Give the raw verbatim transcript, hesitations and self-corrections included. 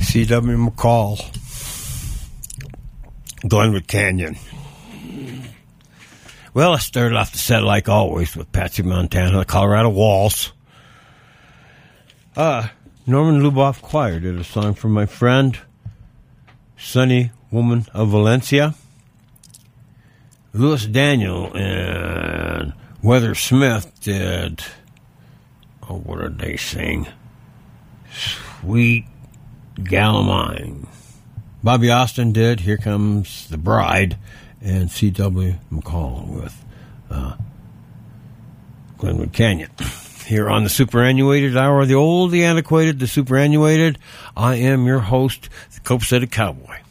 C W McCall, Glenwood Canyon. Well, I started off the set like always with Patsy Montana, the Colorado Waltz. Uh, Norman Luboff Choir did a song for my friend, Sunny Woman of Valencia. Louis Daniel and Weather Smith did, oh, what did they sing? Sweet Gal of Mine. Bobby Austin did Here Comes the Bride, and C W McCall with uh, Glenwood Canyon. Here on the Superannuated Hour, the old, the antiquated, the superannuated, I am your host, the Copacetic Cowboy.